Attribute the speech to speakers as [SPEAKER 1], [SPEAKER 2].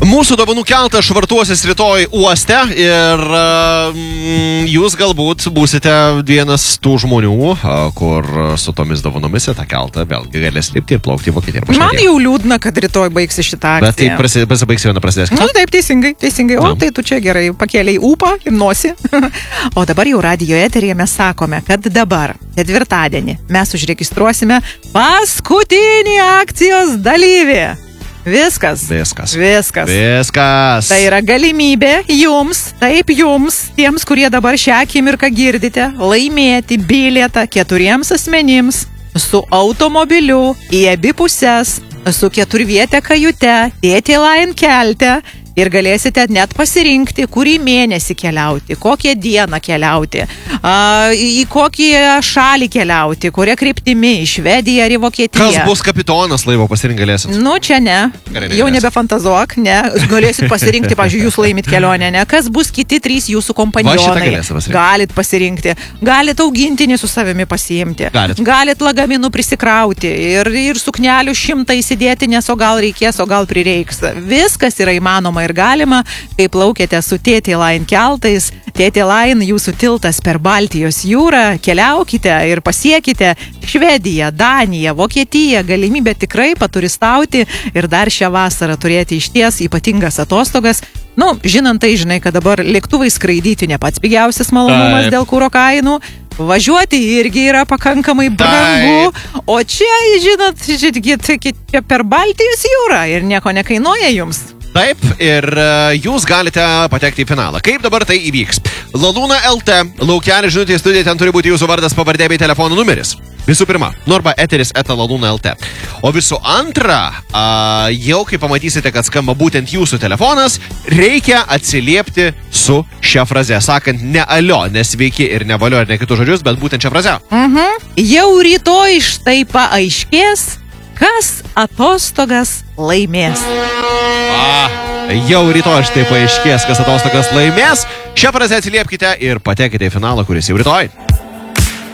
[SPEAKER 1] Mūsų dovanų keltas švartuosis rytoj uoste ir jūs galbūt būsite vienas tų žmonių, kur su tomis dovanomis tą keltą vėlgi galės lipti ir plaukti į Vokietiją.
[SPEAKER 2] Man jau liūdna, kad rytoj baigsi šitą akciją.
[SPEAKER 1] Bet tai pasibaigs viena prasidės.
[SPEAKER 2] Nu, taip, teisingai. O, tai tu čia gerai pakėlei ūpą ir nosį. O dabar jau radijo eteryje mes sakome, kad dabar, ketvirtadienį, mes užregistruosime paskutinį akcijos dalyvį. Viskas. Tai yra galimybė jums, tiems, kurie dabar šią akimirką girdite, laimėti bilietą 4 asmenims su automobiliu į abi pusės, su 4-viete kajute, Tėtė Line kelte. Ir galėsite net pasirinkti, kurį mėnesį keliauti, kokią dieną keliauti, į kokią šalį keliauti, kuria kryptimi, į Švediją ar į Vokietiją.
[SPEAKER 1] Kas bus kapitonas laivo pasirinkti galėsit?
[SPEAKER 2] Nu, čia ne. Jau nebefantazuok, ne. Galėsit pasirinkti, pavyzdžiui, jūs laimit kelionę, ne. Kas bus kiti 3 jūsų kompanionai? Galit pasirinkti. Galit augintinį su savimi pasiimti. Galit lagaminų prisikrauti ir suknelių 100 įsidėti, nes o gal reikės, o gal prireiks. Viskas yra įmanoma ir galima, kai plaukėte su Tėtė Line keltais. Tėtė Line, jūsų tiltas per Baltijos jūrą. Keliaukite ir pasiekite Švediją, Daniją, Vokietiją. Galimybė tikrai paturistauti ir dar šią vasarą turėti išties ypatingas atostogas. Nu, žinant tai, žinai, kad dabar lėktuvai skraidyti ne pats pigiausias malonumas dėl kuro kainų. Važiuoti irgi yra pakankamai brangu. O čia, žinot, čia per Baltijos jūrą ir nieko nekainuoja jums.
[SPEAKER 1] Taip, ir jūs galite patekti į finalą. Kaip dabar tai įvyks? Laluna LT, laukelį žinutė į studiją, ten turi būti jūsų vardas, pavardė bei telefono numeris. Visų pirma, arba eteris@laluna LT. O visų antra, jau kai pamatysite, kad skamba būtent jūsų telefonas, reikia atsiliepti su šia fraze, sakant ne alio, ne sveiki ir ne valio ir ne kitus žodžius, bet būtent šia fraze.
[SPEAKER 2] Jau rytoj štai paaiškės, kas atostogas laimės.
[SPEAKER 1] Jau rytoj štai paaiškės, kas atostogas laimės. Šią frazę atsiliepkite ir patekite į finalą, kuris jau rytoj.